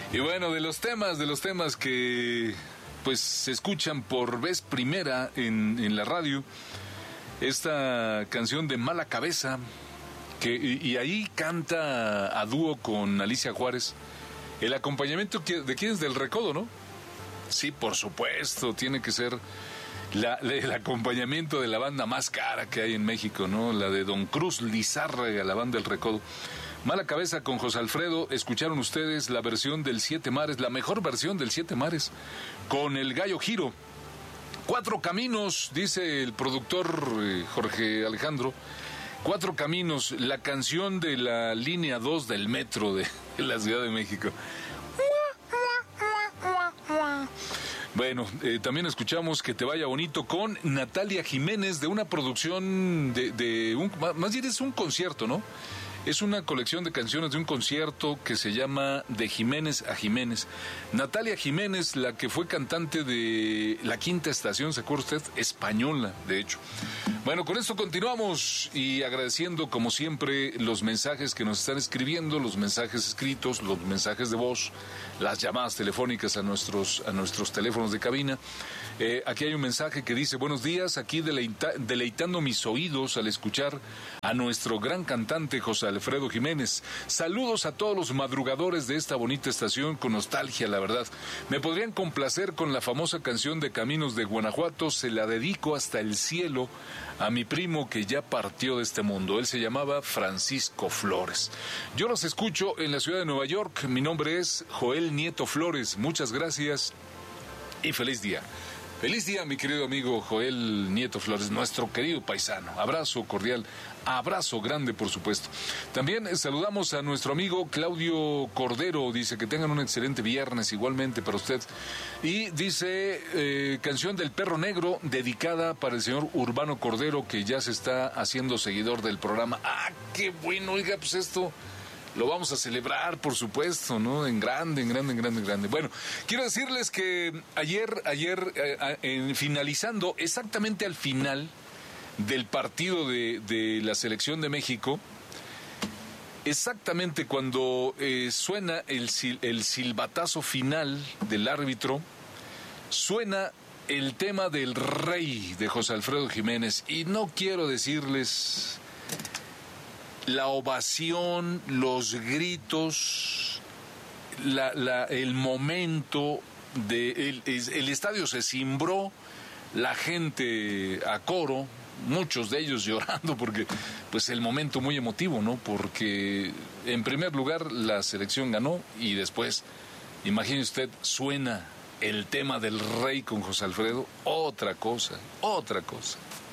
Y bueno, de los temas que pues se escuchan por vez primera en la radio, esta canción de Mala Cabeza, y ahí canta a dúo con Alicia Juárez. El acompañamiento de quién es, del Recodo, ¿no? Sí, por supuesto, tiene que ser el acompañamiento de la banda más cara que hay en México, ¿no? La de Don Cruz Lizárraga, la banda del Recodo. Mala Cabeza con José Alfredo. Escucharon ustedes la versión del Siete Mares, la mejor versión del Siete Mares, con el Gallo Giro. Cuatro caminos, dice el productor Jorge Alejandro. Cuatro caminos, la canción de la línea 2 del metro de la Ciudad de México. Bueno, también escuchamos Que te vaya bonito con Natalia Jiménez, de una producción más bien es un concierto, ¿no? Es una colección de canciones de un concierto que se llama De Jiménez a Jiménez. Natalia Jiménez, la que fue cantante de La Quinta Estación, ¿se acuerda usted? Española, de hecho. Bueno, con esto continuamos y agradeciendo como siempre los mensajes que nos están escribiendo, los mensajes escritos, los mensajes de voz, las llamadas telefónicas a nuestros teléfonos de cabina. Aquí hay un mensaje que dice: buenos días, aquí deleitando mis oídos al escuchar a nuestro gran cantante José Alfredo Jiménez. Saludos a todos los madrugadores de esta bonita estación, con nostalgia, la verdad. Me podrían complacer con la famosa canción de Caminos de Guanajuato, Se la dedico hasta el cielo a mi primo que ya partió de este mundo. Él se llamaba Francisco Flores. Yo los escucho en la ciudad de Nueva York. Mi nombre es Joel Nieto Flores. Muchas gracias y feliz día. Feliz día, mi querido amigo Joel Nieto Flores, nuestro querido paisano. Abrazo cordial, abrazo grande, por supuesto. También saludamos a nuestro amigo Claudio Cordero. Dice que tengan un excelente viernes, igualmente para usted. Y dice, canción del Perro Negro, dedicada para el señor Urbano Cordero, que ya se está haciendo seguidor del programa. ¡Ah, qué bueno! Oiga, pues esto lo vamos a celebrar, por supuesto, ¿no? En grande. Bueno, quiero decirles que ayer, finalizando, exactamente al final del partido de la selección de México, exactamente cuando suena el silbatazo final del árbitro, suena el tema del Rey de José Alfredo Jiménez. Y no quiero decirles la ovación, los gritos, el momento el estadio se cimbró, la gente a coro, muchos de ellos llorando, porque pues el momento muy emotivo, ¿no? Porque en primer lugar la selección ganó y después, imagine usted, suena el tema del Rey con José Alfredo, otra cosa.